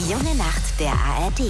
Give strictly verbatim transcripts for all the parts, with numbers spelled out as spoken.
Die junge Nacht der A R D.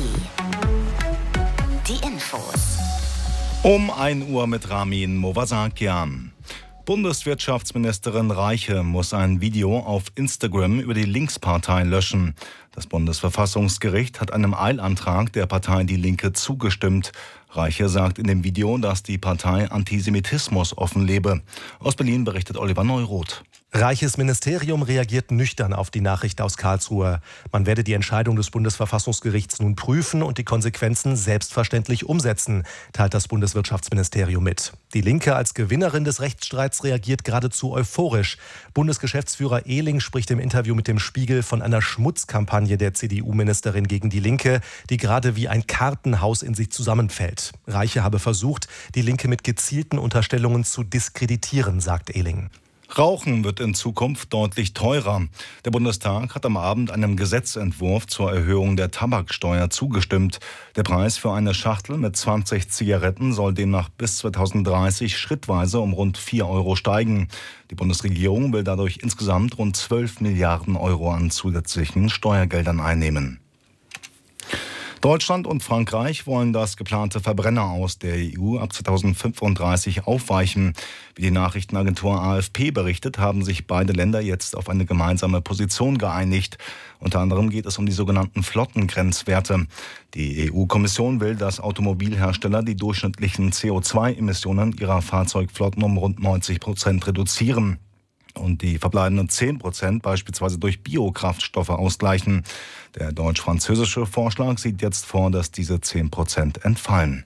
Die Infos. Um ein Uhr mit Ramin Movasakian. Bundeswirtschaftsministerin Reiche muss ein Video auf Instagram über die Linkspartei löschen. Das Bundesverfassungsgericht hat einem Eilantrag der Partei Die Linke zugestimmt. Reiche sagt in dem Video, dass die Partei Antisemitismus offenlebe. Aus Berlin berichtet Oliver Neuroth. Reiches Ministerium reagiert nüchtern auf die Nachricht aus Karlsruhe. Man werde die Entscheidung des Bundesverfassungsgerichts nun prüfen und die Konsequenzen selbstverständlich umsetzen, teilt das Bundeswirtschaftsministerium mit. Die Linke als Gewinnerin des Rechtsstreits reagiert geradezu euphorisch. Bundesgeschäftsführer Ehling spricht im Interview mit dem Spiegel von einer Schmutzkampagne der C D U-Ministerin gegen die Linke, die gerade wie ein Kartenhaus in sich zusammenfällt. Reiche habe versucht, die Linke mit gezielten Unterstellungen zu diskreditieren, sagt Ehling. Rauchen wird in Zukunft deutlich teurer. Der Bundestag hat am Abend einem Gesetzentwurf zur Erhöhung der Tabaksteuer zugestimmt. Der Preis für eine Schachtel mit zwanzig Zigaretten soll demnach bis zweitausenddreißig schrittweise um rund vier Euro steigen. Die Bundesregierung will dadurch insgesamt rund zwölf Milliarden Euro an zusätzlichen Steuergeldern einnehmen. Deutschland und Frankreich wollen das geplante Verbrenner aus der E U ab zweitausendfünfunddreißig aufweichen. Wie die Nachrichtenagentur A F P berichtet, haben sich beide Länder jetzt auf eine gemeinsame Position geeinigt. Unter anderem geht es um die sogenannten Flottengrenzwerte. Die E U-Kommission will, dass Automobilhersteller die durchschnittlichen C O zwei Emissionen ihrer Fahrzeugflotten um rund neunzig Prozent reduzieren und die verbleibenden zehn Prozent beispielsweise durch Biokraftstoffe ausgleichen. Der deutsch-französische Vorschlag sieht jetzt vor, dass diese zehn Prozent entfallen.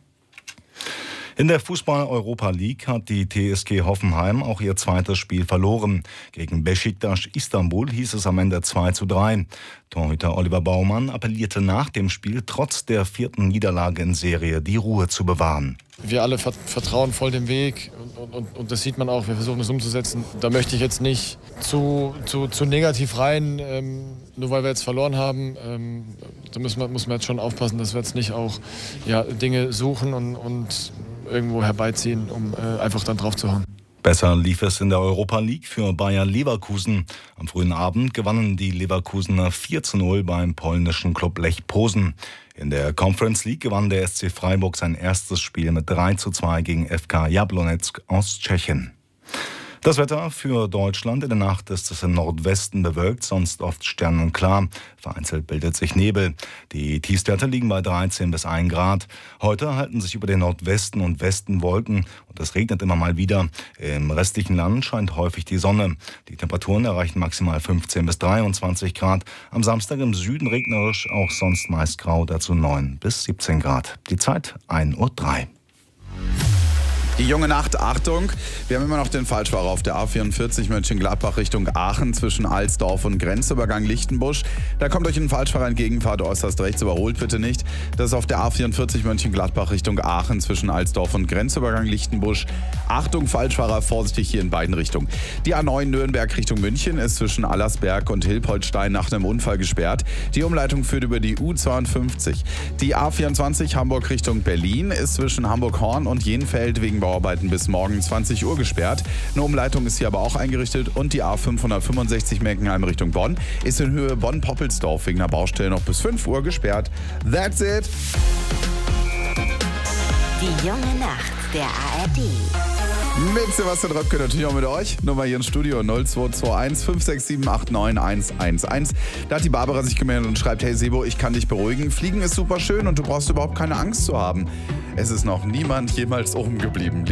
In der Fußball-Europa League hat die T S G Hoffenheim auch ihr zweites Spiel verloren. Gegen Beşiktaş Istanbul hieß es am Ende zwei zu drei. Torhüter Oliver Baumann appellierte nach dem Spiel trotz der vierten Niederlage in Serie die Ruhe zu bewahren. Wir alle vertrauen voll dem Weg und, und, und das sieht man auch, wir versuchen es umzusetzen. Da möchte ich jetzt nicht zu, zu, zu negativ rein, ähm, nur weil wir jetzt verloren haben. Ähm, da müssen wir, muss man jetzt schon aufpassen, dass wir jetzt nicht auch ja, Dinge suchen und, und irgendwo herbeiziehen, um äh, einfach dann drauf zu hauen. Besser lief es in der Europa League für Bayer Leverkusen. Am frühen Abend gewannen die Leverkusener vier zu null beim polnischen Klub Lech Posen. In der Conference League gewann der S C Freiburg sein erstes Spiel mit drei zu zwei gegen F K Jablonec aus Tschechien. Das Wetter für Deutschland: In der Nacht ist es im Nordwesten bewölkt, sonst oft sternenklar. Vereinzelt bildet sich Nebel. Die Tiefstwerte liegen bei dreizehn bis ein Grad. Heute halten sich über den Nordwesten und Westen Wolken und es regnet immer mal wieder. Im restlichen Land scheint häufig die Sonne. Die Temperaturen erreichen maximal fünfzehn bis dreiundzwanzig Grad. Am Samstag im Süden regnerisch, auch sonst meist grau, dazu neun bis siebzehn Grad. Die Zeit ein Uhr drei. Die junge Nacht, Achtung, wir haben immer noch den Falschfahrer auf der A vierundvierzig Mönchengladbach Richtung Aachen zwischen Alsdorf und Grenzübergang Lichtenbusch. Da kommt euch ein Falschfahrer entgegen, fahrt äußerst rechts, überholt bitte nicht. Das ist auf der A vierundvierzig Mönchengladbach Richtung Aachen zwischen Alsdorf und Grenzübergang Lichtenbusch. Achtung, Falschfahrer, vorsichtig hier in beiden Richtungen. Die A neun Nürnberg Richtung München ist zwischen Allersberg und Hilpoltstein nach einem Unfall gesperrt. Die Umleitung führt über die U zweiundfünfzig. Die A vierundzwanzig Hamburg Richtung Berlin ist zwischen Hamburg-Horn und Jenfeld wegen Bauarbeiten bis morgen zwanzig Uhr gesperrt. Eine Umleitung ist hier aber auch eingerichtet und die A fünfhundertfünfundsechzig Meckenheim Richtung Bonn ist in Höhe Bonn-Poppelsdorf wegen einer Baustelle noch bis fünf Uhr gesperrt. That's it! Die junge Nacht der A R D. Mit Sebastian Röpke, natürlich auch mit euch. Nummer hier ins Studio null zwei zwei eins fünf sechs sieben acht neun eins eins eins. Da hat die Barbara sich gemeldet und schreibt: Hey Sebo, ich kann dich beruhigen. Fliegen ist super schön und du brauchst überhaupt keine Angst zu haben. Es ist noch niemand jemals oben geblieben.